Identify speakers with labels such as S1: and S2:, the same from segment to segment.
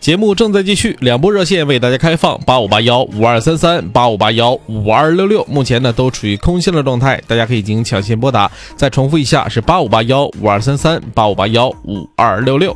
S1: 节目正在继续，两部热线为大家开放，8581-5233、8581-5266，目前呢都处于空线的状态，大家可以进行抢先拨打。再重复一下，是8581-5233、8581-5266。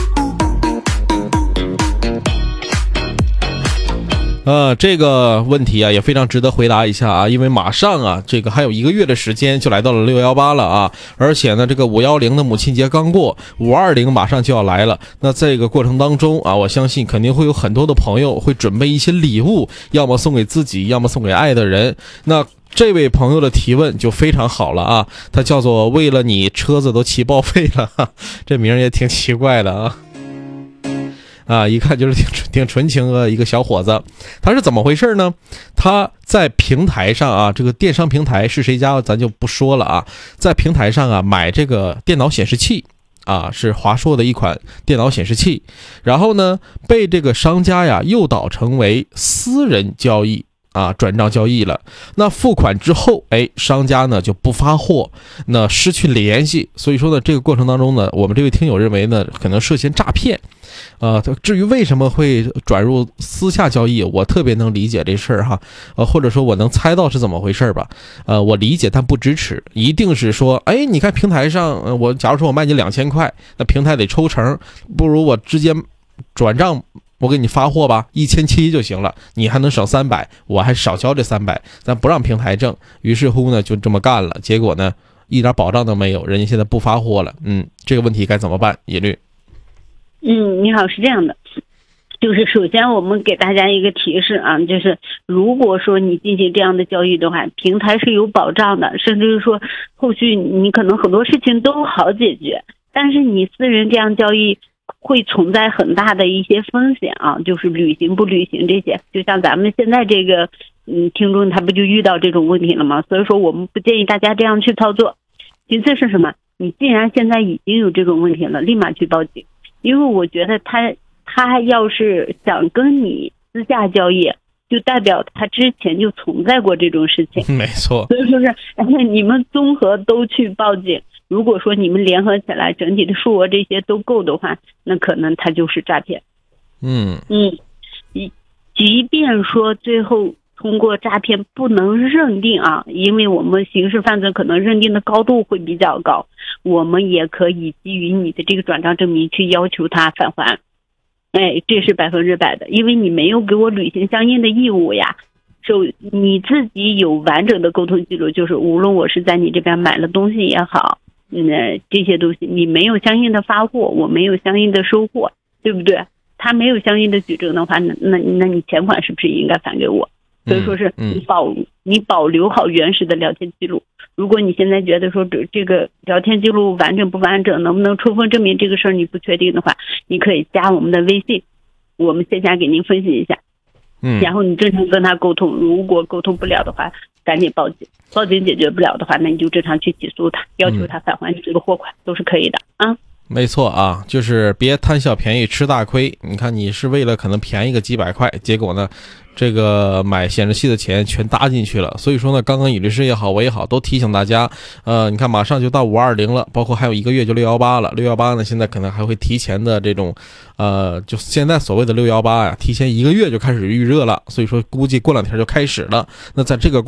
S1: 这个问题啊也非常值得回答一下啊，因为马上啊这个还有1个月的时间就来到了618了啊，而且呢这个510的母亲节刚过，520马上就要来了。那这个过程当中啊，我相信肯定会有很多的朋友会准备一些礼物，要么送给自己，要么送给爱的人。那这位朋友的提问就非常好了啊，他叫做为了你车子都骑报废了，这名也挺奇怪的啊，一看就是挺纯情的一个小伙子。他是怎么回事呢？他在平台上啊，这个电商平台是谁家咱就不说了啊，在平台上啊买这个电脑显示器啊，是华硕的一款电脑显示器，然后呢被这个商家呀诱导成为私人交易啊，转账交易了。那付款之后，商家呢就不发货，那失去联系。所以说呢，这个过程当中呢，我们这位听友认为呢，可能涉嫌诈骗。至于为什么会转入私下交易，我特别能理解这事儿哈。或者说我能猜到是怎么回事吧。我理解但不支持，一定是说，你看平台上，我假如说我卖你2000块，那平台得抽成，不如我直接转账。我给你发货吧，1700就行了，你还能省300，我还少交这300，咱不让平台挣。于是乎呢，就这么干了。结果呢，一点保障都没有，人家现在不发货了。这个问题该怎么办？野律。
S2: 你好，是这样的，就是首先我们给大家一个提示啊，就是如果说你进行这样的交易的话，平台是有保障的，甚至是说后续你可能很多事情都好解决，但是你私人这样交易会存在很大的一些风险啊，就是履行不履行这些，就像咱们现在这个听众他不就遇到这种问题了吗？所以说我们不建议大家这样去操作。其次是什么？你既然现在已经有这种问题了，立马去报警，因为我觉得他要是想跟你私下交易，就代表他之前就存在过这种事情。
S1: 没错。
S2: 所以说是你们综合都去报警，如果说你们联合起来整体的数额这些都够的话，那可能它就是诈骗。即便说最后通过诈骗不能认定啊，因为我们刑事犯罪可能认定的高度会比较高，我们也可以基于你的这个转账证明去要求他返还。这是100%的，因为你没有给我履行相应的义务呀。你自己有完整的沟通记录，就是无论我是在你这边买了东西也好，这些东西你没有相应的发货，我没有相应的收货，对不对？他没有相应的举证的话，那你钱款是不是应该返给我？所以说是你保留好原始的聊天记录。如果你现在觉得说这个聊天记录完整不完整，能不能充分证明这个事儿你不确定的话，你可以加我们的微信，我们线下给您分析一下。然后你正常跟他沟通，如果沟通不了的话，赶紧报警。报警解决不了的话，那你就正常去起诉他，要求他返还你这个货款，都是可以的啊。
S1: 没错啊，就是别贪小便宜吃大亏。你看你是为了可能便宜个几百块，结果呢这个买显示器的钱全搭进去了。所以说呢，刚刚尹律师也好，我也好，都提醒大家，你看马上就到520了，包括还有1个月就618了。618呢，现在可能还会提前的这种，就现在所谓的618呀，提前1个月就开始预热了。所以说估计过2天就开始了。那在这个